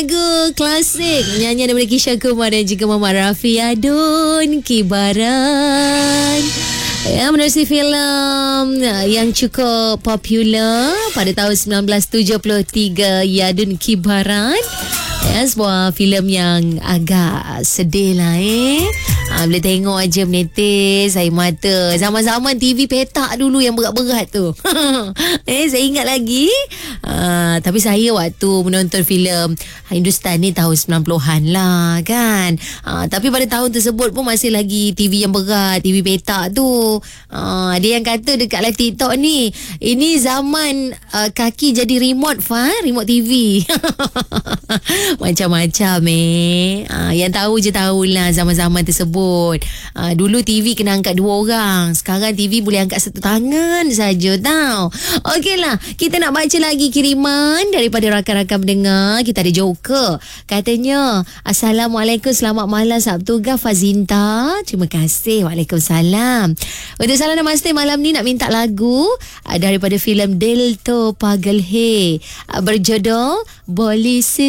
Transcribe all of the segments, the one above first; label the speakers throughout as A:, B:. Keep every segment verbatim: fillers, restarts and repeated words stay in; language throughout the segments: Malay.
A: Lagu klasik nyanyian daripada Kisha Kumar dan juga Muhammad Rafi, Yadun Kibaran. Ya, menerusi filem yang cukup popular pada tahun sembilan belas tujuh puluh tiga, Yadun Kibaran. Ya, sebuah filem yang agak sedih lah eh. Ha, boleh tengok aja menetes air mata. Zaman-zaman T V petak dulu yang berat-berat tu. eh, saya ingat lagi. Ha, tapi saya waktu menonton filem Hindustan ni tahun sembilan puluhan lah kan. Ha, tapi pada tahun tersebut pun masih lagi T V yang berat, T V petak tu. Ha, ada yang kata dekat live TikTok ni, ini zaman uh, kaki jadi remote fa, remote T V. Macam-macam eh. Ha, yang tahu je tahulah zaman-zaman tersebut. Ha, dulu T V kena angkat dua orang. Sekarang T V boleh angkat satu tangan saja tau. Okeylah, kita nak baca lagi kiriman daripada rakan-rakan pendengar. Kita ada Joker. Katanya, Assalamualaikum, selamat malam Sabtu Fazinta. Terima kasih. Waalaikumsalam. Untuk salam namaste malam ni nak minta lagu uh, daripada filem Delto Pagal He, uh, berjudul Polisi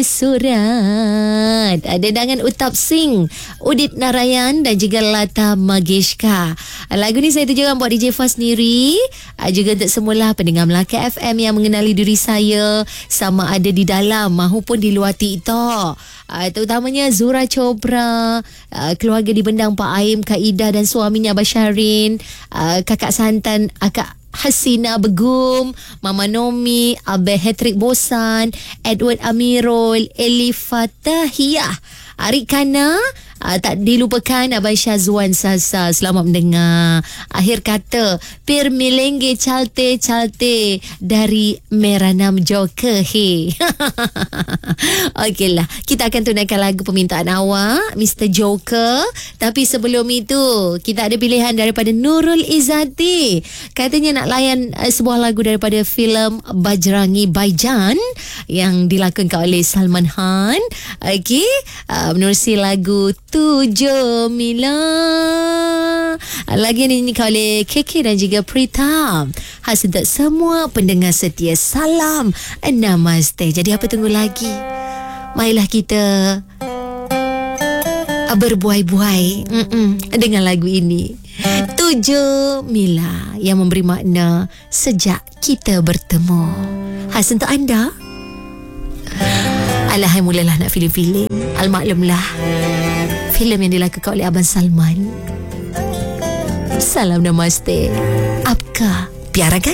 A: Surat. Ada dengan Utap Singh, Udit Narayan dan juga Lata Mangeshkar. Lagu ni saya tujukan buat D J Fah sendiri, juga untuk semualah pendengar Melaka F M yang mengenali diri saya sama ada di dalam maupun di luar TikTok. Uh, terutamanya Zura Chopra, uh, keluarga di Bendang Pak Aim, Kak Ida dan suaminya Abah Syarin, uh, kakak santan Akak Hasina Begum, Mama Nomi, Abah Hetrik Bosan, Edward Amirul, Eli Fatahiyah, Arik Kana. Uh, tak dilupakan Abang Syazwan Sasa. Selamat mendengar. Akhir kata, Pir Milengge Calte Calte dari Meranam Joker he. Okeylah, kita akan tunaikan lagu permintaan awak, Mister Joker. Tapi sebelum itu, kita ada pilihan daripada Nurul Izzati. Katanya nak layan uh, sebuah lagu daripada filem Bajrangi Bhaijaan yang dilakonkan oleh Salman Khan. Okey, uh, menerusi lagu Tujuh Mila. Lagi ini oleh K K dan juga Pritam. Khas untuk semua pendengar setia. Salam Namaste. Jadi apa tunggu lagi? Marilah kita berbuai-buai Mm-mm. dengan lagu ini. Tujuh Mila yang memberi makna sejak kita bertemu. Khas untuk anda. Alah, mulalah nak filem-filem. Al-maklumlah, filem yang dilakukan oleh Abang Salman. Salam Namaste. Apka Piara kan?